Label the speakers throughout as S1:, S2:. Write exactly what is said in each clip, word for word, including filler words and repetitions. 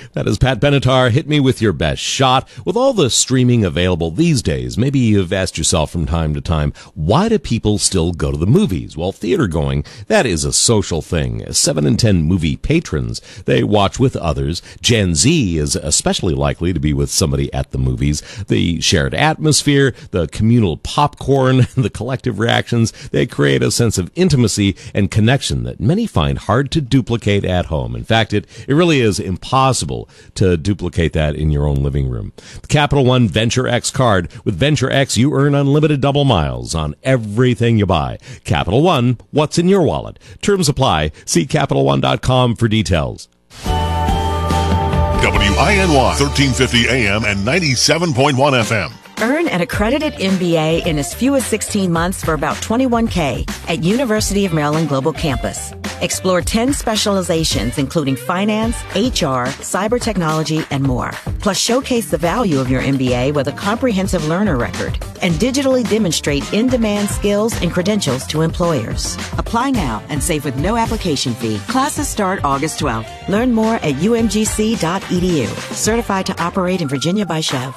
S1: That is Pat Benatar. Hit me with your best shot. With all the streaming available these days, maybe you've asked yourself from time to time, why do people still go to the movies? Well, theater going, that is a social thing. Seven in ten movie patrons, they watch with others. Gen Z is especially likely to be with somebody at the movies. The shared atmosphere, the communal popcorn, the collective reactions, they create a sense of intimacy and connection that many find hard to duplicate at home. In fact, it, it really is impossible to duplicate that in your own living room. The Capital One Venture X card. With Venture X, you earn unlimited double miles on everything you buy. Capital One, what's in your wallet? Terms apply. See Capital One dot com for details.
S2: W I N Y, thirteen fifty A M and ninety-seven point one F M.
S3: Earn an accredited M B A in as few as sixteen months for about twenty-one K at University of Maryland Global Campus. Explore ten specializations, including finance, H R, cyber technology, and more. Plus, showcase the value of your M B A with a comprehensive learner record and digitally demonstrate in-demand skills and credentials to employers. Apply now and save with no application fee. Classes start August twelfth. Learn more at U M G C dot E D U. Certified to operate in Virginia by Chev.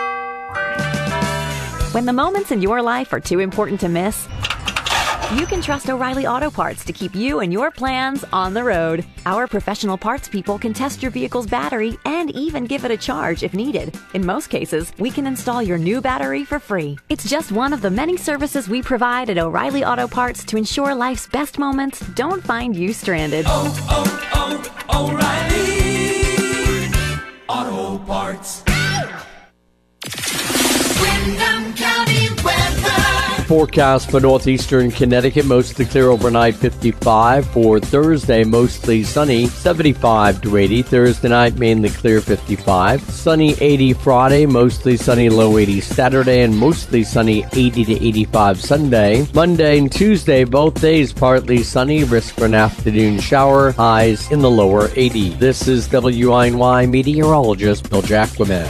S4: When the moments in your life are too important to miss, you can trust O'Reilly Auto Parts to keep you and your plans on the road. Our professional parts people can test your vehicle's battery and even give it a charge if needed. In most cases, we can install your new battery for free. It's just one of the many services we provide at O'Reilly Auto Parts to ensure life's best moments don't find you stranded.
S5: Oh, oh, oh, O'Reilly Auto Parts. Windham County weather.
S6: Forecast for northeastern Connecticut, mostly clear overnight, fifty-five. For Thursday, mostly sunny, seventy-five to eighty. Thursday night, mainly clear, fifty-five. Sunny, eighty Friday, mostly sunny, low eighty Saturday, and mostly sunny, eighty to eighty-five Sunday. Monday and Tuesday, both days partly sunny, risk for an afternoon shower, highs in the lower eighties. This is W I N Y meteorologist Bill Jacquemin.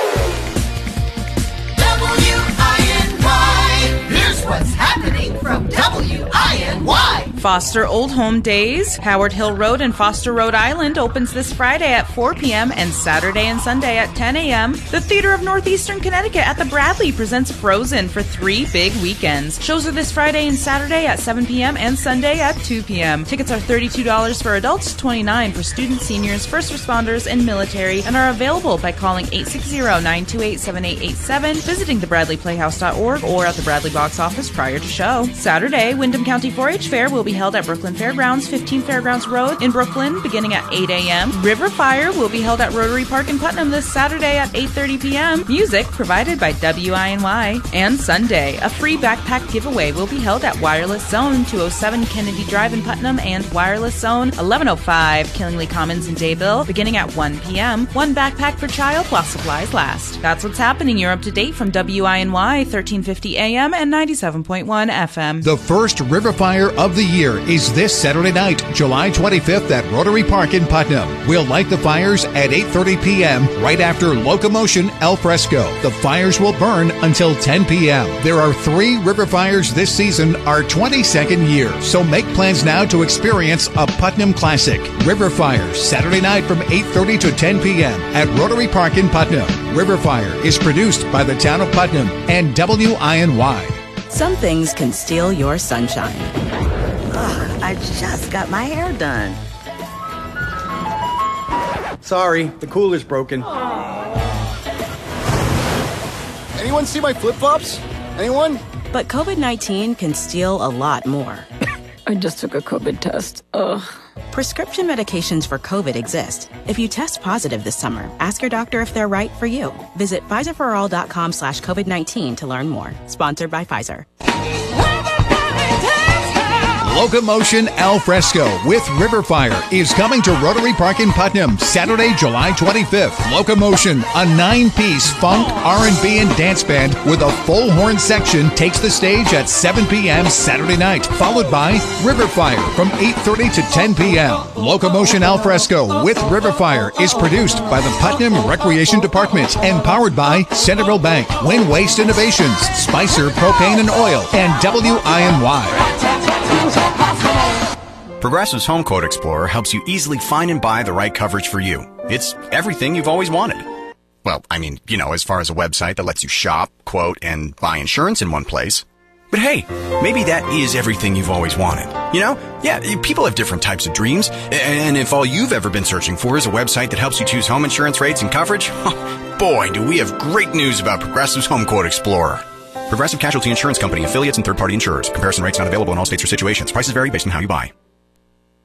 S5: What's happening from W I N Y?
S7: Foster Old Home Days, Howard Hill Road in Foster, Rhode Island opens this Friday at four p.m. and Saturday and Sunday at ten a.m. The Theater of Northeastern Connecticut at the Bradley presents Frozen for three big weekends. Shows are this Friday and Saturday at seven p.m. and Sunday at two p.m. Tickets are thirty-two dollars for adults, twenty-nine dollars for students, seniors, first responders, and military, and are available by calling eight six zero, nine two eight, seven eight eight seven, visiting the bradley playhouse dot org, or at the Bradley box office prior to show. Saturday, Windham County four H Fair will be held at Brooklyn Fairgrounds, fifteen Fairgrounds Road in Brooklyn, beginning at eight a.m. River Fire will be held at Rotary Park in Putnam this Saturday at eight thirty p.m. Music provided by W I N Y. And Sunday, a free backpack giveaway will be held at Wireless Zone, two oh seven Kennedy Drive in Putnam, and Wireless Zone, eleven oh five Killingly Commons in Dayville, beginning at one p.m. One backpack per child while supplies last. That's what's happening. You're up to date from W I N Y, thirteen fifty A M and ninety-seven point one F M.
S8: The first River Fire of the year is this Saturday night, July twenty-fifth at Rotary Park in Putnam. We'll light the fires at eight thirty p.m. right after Locomotion Al Fresco. The fires will burn until ten p.m. There are three River Fires this season, our twenty-second year, so make plans now to experience a Putnam classic. River Fire, Saturday night from eight thirty to ten p.m. at Rotary Park in Putnam. River Fire is produced by the town of Putnam and W I N Y.
S3: Some things can steal your sunshine. Ugh, I just got my hair done.
S9: Sorry, the cooler's broken. Anyone see my flip-flops? Anyone?
S3: But COVID nineteen can steal a lot more.
S10: I just took a COVID test. Ugh.
S3: Prescription medications for COVID exist. If you test positive this summer, ask your doctor if they're right for you. Visit Pfizer for all dot com slash COVID nineteen to learn more. Sponsored by Pfizer.
S8: Locomotion Al Fresco with River Fire is coming to Rotary Park in Putnam Saturday, July twenty-fifth. Locomotion, a nine-piece funk, R and B, and dance band with a full horn section, takes the stage at seven p.m. Saturday night, followed by River Fire from eight thirty to ten p.m. Locomotion Al Fresco with River Fire is produced by the Putnam Recreation Department and powered by Centerville Bank, Win Waste Innovations, Spicer Propane and Oil, and W I N Y.
S11: Progressive's Home Quote Explorer helps you easily find and buy the right coverage for you. It's everything you've always wanted. Well, I mean, you know, as far as a website that lets you shop, quote, and buy insurance in one place. But hey, maybe that is everything you've always wanted. You know? Yeah, people have different types of dreams. And if all you've ever been searching for is a website that helps you choose home insurance rates and coverage, boy, do we have great news about Progressive's Home Quote Explorer. Progressive Casualty Insurance Company, affiliates, and third-party insurers. Comparison rates not available in all states or situations. Prices vary based on how you buy.